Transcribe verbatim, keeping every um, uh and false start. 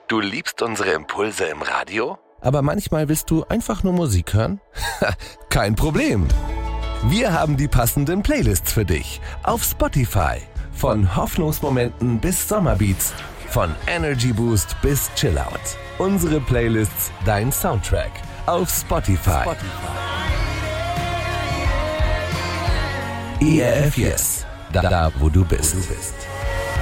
Du liebst unsere Impulse im Radio? Aber manchmal willst du einfach nur Musik hören? Kein Problem. Wir haben die passenden Playlists für dich auf Spotify. Von Hoffnungsmomenten bis Sommerbeats, von Energy Boost bis Chillout. Unsere Playlists, dein Soundtrack auf Spotify. Spotify. E R F Yes, da, da wo du bist.